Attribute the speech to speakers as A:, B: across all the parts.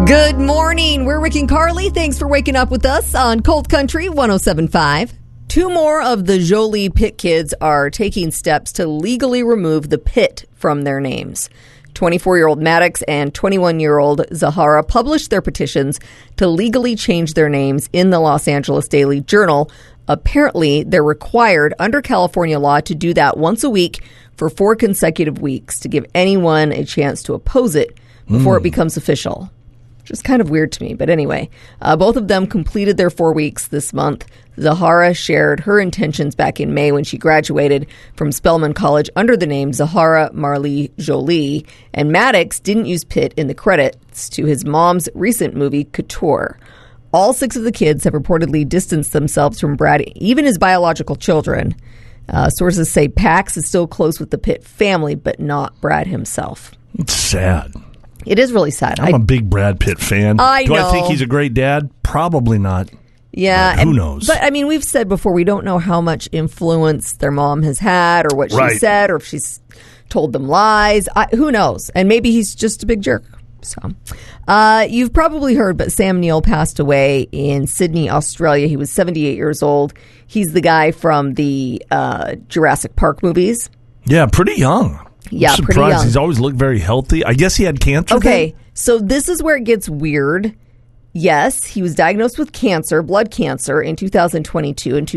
A: Good morning. We're Rick and Carly. Thanks for waking up with us on Cold Country 107.5. Two more of the Jolie Pitt kids are taking steps to legally remove the Pitt from their names. 24-year-old Maddox and 21-year-old Zahara published their petitions to legally change their names in the Los Angeles Daily Journal. Apparently, they're required under California law to do that once a week for 4 consecutive weeks to give anyone a chance to oppose it before it becomes official. Which is kind of weird to me. But anyway, both of them completed their 4 weeks this month. Zahara shared her intentions back in May when she graduated from Spelman College under the name Zahara Marlee Jolie. And Maddox didn't use Pitt in the credits to his mom's recent movie, Couture. All 6 of the kids have reportedly distanced themselves from Brad, even his biological children. Sources say Pax is still close with the Pitt family, but not Brad himself.
B: It's sad.
A: It is really sad.
B: I'm a big Brad Pitt fan.
A: Do
B: I think he's a great dad? Probably not.
A: Yeah.
B: But who knows?
A: But, I mean, we've said before, we don't know how much influence their mom has had or what she said or if she's told them lies. Who knows? And maybe he's just a big jerk. So, you've probably heard, but Sam Neill passed away in Sydney, Australia. He was 78 years old. He's the guy from the Jurassic Park movies.
B: Yeah, pretty young.
A: Yeah,
B: I'm
A: pretty
B: surprised.
A: young.
B: He's always looked very healthy. I guess he had cancer.
A: Okay, so this is where it gets weird. Yes, he was diagnosed with cancer, blood cancer, in 2022. In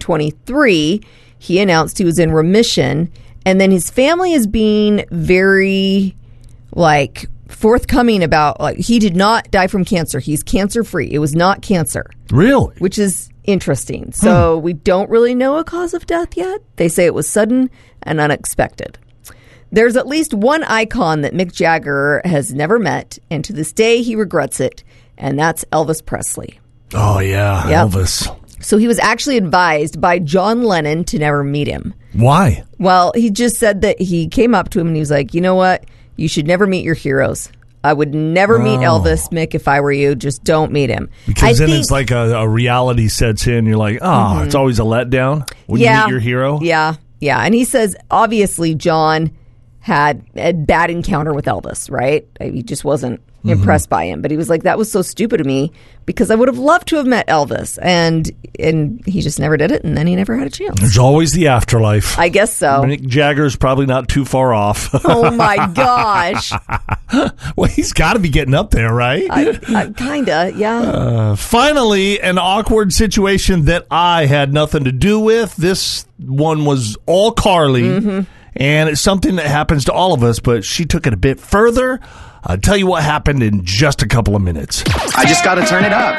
A: 2023, he announced he was in remission. And then his family is being very, forthcoming about, he did not die from cancer. He's cancer-free. It was not cancer.
B: Really?
A: Which is interesting. So we don't really know a cause of death yet. They say it was sudden and unexpected. There's at least one icon that Mick Jagger has never met, and to this day he regrets it, and that's Elvis Presley.
B: Oh, yeah, yep. Elvis.
A: So he was actually advised by John Lennon to never meet him.
B: Why?
A: Well, he just said that he came up to him and he was like, you know what? You should never meet your heroes. I would never meet Elvis, Mick, if I were you. Just don't meet him.
B: Because then it's like a reality sets in. You're like, it's always a letdown when you meet your hero.
A: Yeah. And he says, obviously, John had a bad encounter with Elvis, right? He just wasn't impressed by him. But he was like, that was so stupid of me because I would have loved to have met Elvis. And he just never did it, and then he never had a chance.
B: There's always the afterlife.
A: I guess so.
B: Mick Jagger's probably not too far off.
A: Oh, my gosh.
B: Well, he's got to be getting up there, right?
A: Kind of, yeah.
B: Finally, an awkward situation that I had nothing to do with. This one was all Carly. And it's something that happens to all of us, but she took it a bit further. I'll tell you what happened in just a couple of minutes.
C: I just got to turn it up.